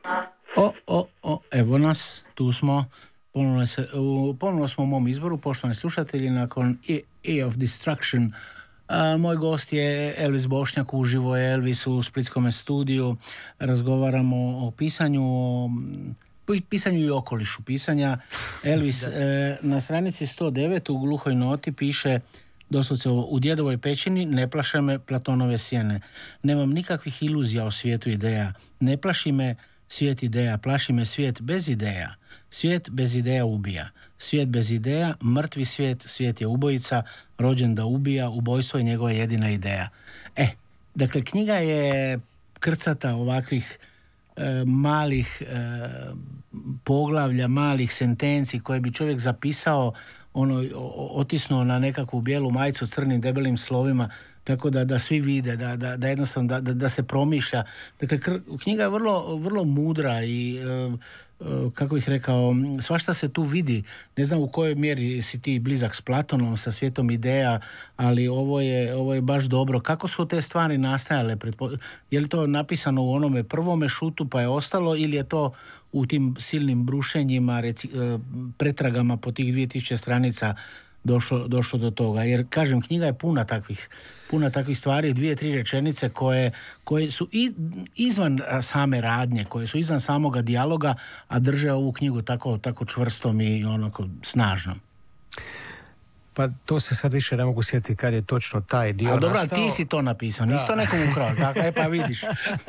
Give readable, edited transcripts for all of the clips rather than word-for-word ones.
Evo nas, tu smo. Ponovno smo u mom izboru, poštovani slušatelji, nakon A of Destruction. Moj gost je Elvis Bošnjak, uživo je Elvis u splitskome studiju. Razgovaramo o pisanju i okolišu pisanja. Elvis, na stranici 109 u gluhoj noti piše doslovce ovo: u djedovoj pećini ne plaše me Platonove sjene. Nemam nikakvih iluzija o svijetu ideja. Ne plaši me svijet ideja, plaši me svijet bez ideja. Svijet bez ideja ubija. Svijet bez ideja, mrtvi svijet, svijet je ubojica, rođen da ubija, ubojstvo je njegova jedina ideja. Dakle, knjiga je krcata ovakvih malih poglavlja, malih sentenci koje bi čovjek zapisao, otisnuo na nekakvu bijelu majicu s crnim debelim slovima, tako da svi vide, da jednostavno da se promišlja. Dakle, knjiga je vrlo, vrlo mudra i kako bih rekao, svašta se tu vidi. Ne znam u kojoj mjeri si ti blizak s Platonom, sa svijetom ideja, ali ovo je baš dobro. Kako su te stvari nastajale? Je li to napisano u onome prvome šutu pa je ostalo, ili je to u tim silnim brušenjima, pretragama po tih 2000 stranica došlo do toga? Jer, kažem, knjiga je puna takvih stvari, 2-3 rečenice koje su izvan same radnje, koje su izvan samoga dijaloga, a drže ovu knjigu tako čvrstom i onako snažnom. Pa to se sad više ne mogu sjetiti kad je točno taj dio nastao. Dobro, ti si to napisao, nisi to nekom ukrao, tako, pa vidiš.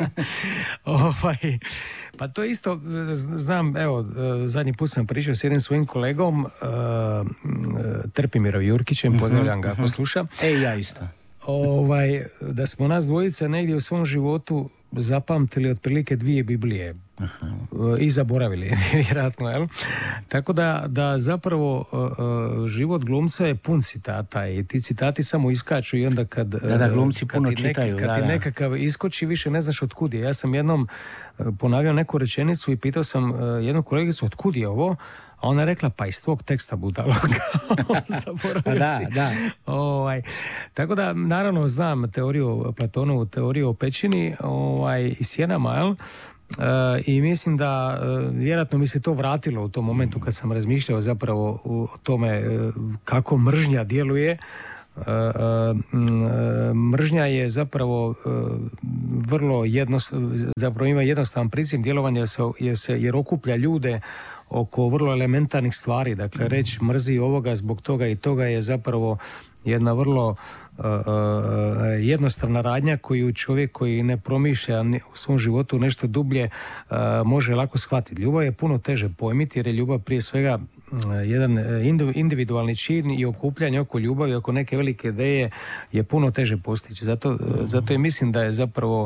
Pa to isto, znam, evo, zadnji put sam pričao s jednim svojim kolegom, Trpimirom Jurkićem, pozdravljam ga ako sluša. Ja isto. Da smo nas dvojica negdje u svom životu zapamtili otprilike 2 Biblije. I zaboravili, vjerojatno, jel? Tako da zapravo život glumca je pun citata i ti citati samo iskaču i onda kad glumci puno čitaju. Kad ti nekakav iskoči, više ne znaš otkud je. Ja sam jednom ponavljao neku rečenicu i pitao sam jednu kolegicu otkud je ovo, a ona je rekla, pa iz tvog teksta budalo. Zaboravio si. Tako da, naravno, znam Platonovu teoriju o pećini i sjenama, jel? I mislim da vjerojatno mi se to vratilo u tom momentu kad sam razmišljao zapravo o tome kako mržnja djeluje. Mržnja je zapravo vrlo zapravo ima jednostavan princip djelovanja jer okuplja ljude oko vrlo elementarnih stvari. Dakle, reći mrzi ovoga zbog toga i toga je zapravo jedna vrlo jednostavna radnja koju čovjek koji ne promišlja u svom životu nešto dublje može lako shvatiti. Ljubav je puno teže pojmiti jer je ljubav prije svega jedan individualni čin i okupljanje oko ljubavi, oko neke velike ideje je puno teže postići. Zato i mislim da je zapravo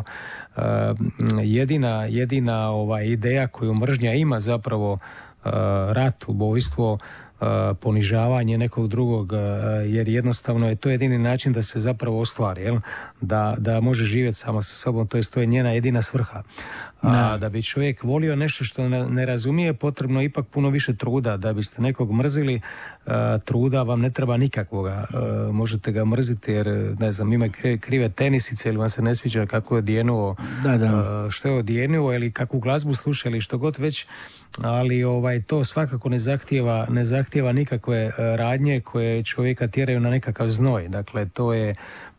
jedina ideja koju mržnja ima zapravo rat, ubojstvo, ponižavanje nekog drugog, jer jednostavno je to jedini način da se zapravo ostvari, jel? Da može živjeti samo sa sobom, to je njena jedina svrha. Da bi čovjek volio nešto što ne razumije, potrebno je ipak puno više truda. Da biste nekog mrzili, truda vam ne treba nikakvoga. Možete ga mrziti jer, ne znam, ima krive tenisice ili vam se ne sviđa kako je odjenuo, što je odjenuo ili kakvu glazbu sluša ili što god već, ali to svakako ne zahtijeva nikakve radnje koje čovjeka tjeraju na nekakav znoj. Dakle, to je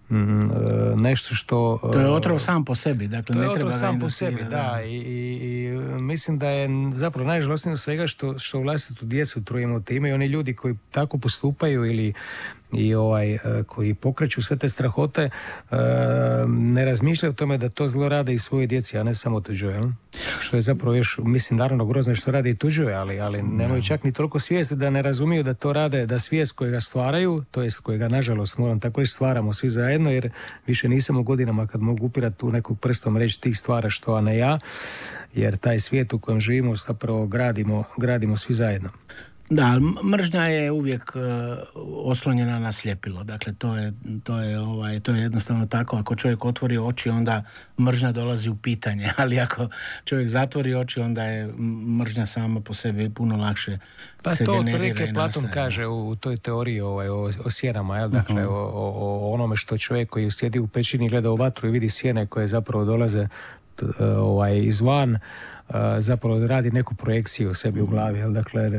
nešto što... To je otrov sam po sebi, dakle ne treba ga industrirati. sam po sebi, da. I mislim da je zapravo najžalosnije od svega što vlastitu djecu trujemo time i oni ljudi koji tako postupaju ili koji pokreću sve te strahote ne razmišljaju o tome da to zlo rade i svoje djeci, a ne samo tuđoj. Što je zapravo još, mislim, naravno grozno što rade i tuđoj, ali nemaju čak ni toliko svijesti da ne razumiju da to rade, da svijest kojega stvaraju, to jest kojega nažalost moram tako reći stvaramo svi zajedno, jer više nisam u godinama kad mogu upirati tu nekog prstom reći tih stvara što, a ne ja, jer taj svijet u kojem živimo zapravo gradimo svi zajedno. Da, mržnja je uvijek oslonjena na sljepilo. Dakle, to je jednostavno tako. Ako čovjek otvori oči, onda mržnja dolazi u pitanje. Ali ako čovjek zatvori oči, onda je mržnja sama po sebi puno lakše se generira i nastaje. Pa to otprilike Platon kaže u toj teoriji o sjenama, jel? Dakle, o onome što čovjek koji sjedi u pećini gleda u vatru i vidi sjene koje zapravo dolaze izvan zapravo radi neku projekciju sebi u glavi, jel? Dakle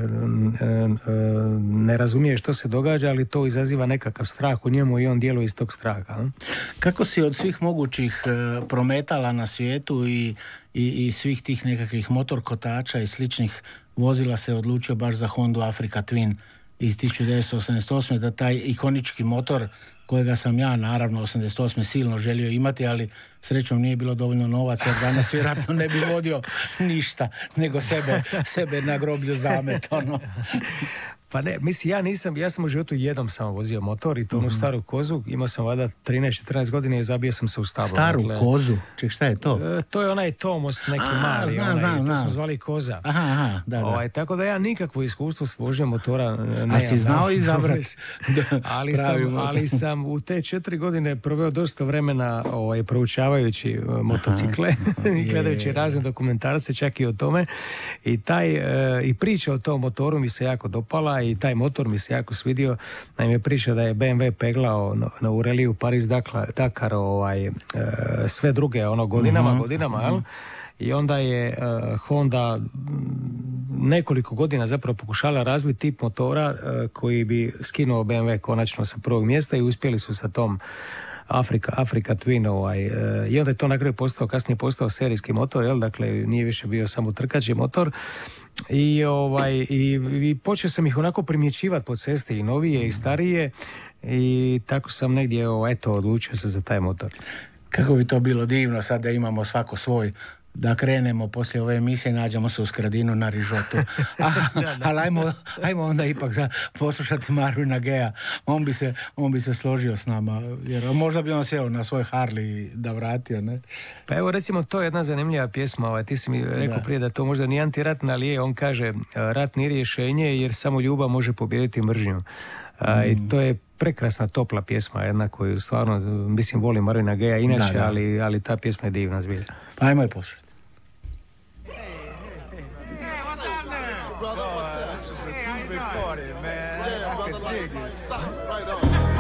ne razumije što se događa, ali to izaziva nekakav strah u njemu i on djeluje iz tog straha. Kako si od svih mogućih prometala na svijetu i svih tih nekakvih motor kotača i sličnih vozila se odlučio baš za Hondu Africa Twin iz 1988. da taj ikonički motor kojega sam ja naravno 88. silno želio imati, ali srećom nije bilo dovoljno novaca jer danas vjerojatno ne bi vodio ništa nego sebe na groblju zamet. Pa ne, mislim, ja sam u životu jednom samo vozio motor i to onu staru kozu, imao sam vada 13-14 godina i zabio sam se u stablo. Staru kozu? Ček, šta je to? To je onaj Tomos neki mali, to smo zvali koza. Aha, da. Tako da ja nikakvo iskustvo s vožnjom motora nemam. A si znao izabrati? ali sam u te 4 godine proveo dosta vremena proučavajući motocikle i gledajući razne dokumentarce, čak i o tome. I priča o tom motoru mi se jako dopala i taj motor mi se jako svidio. Naime, priča da je BMW peglao u reliju Paris-Dakar sve druge godinama, jel? I onda je Honda nekoliko godina zapravo pokušala razviti tip motora koji bi skinuo BMW konačno sa prvog mjesta i uspjeli su sa tom Africa Twin i onda je to na kraju kasnije postao serijski motor, jel? Dakle nije više bio samo trkački motor i počeo sam ih onako primjećivati po cesti i novije i starije i tako sam negdje odlučio se za taj motor. Kako bi to bilo divno sad da imamo svako svoj, da krenemo poslije ove emisije, nađemo se u Skradinu na rižotu. Ali ajmo onda ipak poslušati Marvina Gaye. On bi se složio s nama, jer možda bi on sjeo na svoj Harley da vratio, ne? Pa evo recimo, to je jedna zanimljiva pjesma. Ti si mi rekao prije da to možda nije antiratna, ali on kaže rat nije rješenje jer samo ljubav može pobijediti mržnju. I to je prekrasna topla pjesma, jedna koju stvarno, mislim, volim Marvina Gaye inače, ali ta pjesma je divna zbilja. Pa ajmo je poslušati. Brother, what's up? This is a big party, man. Yeah, brother, like, right on.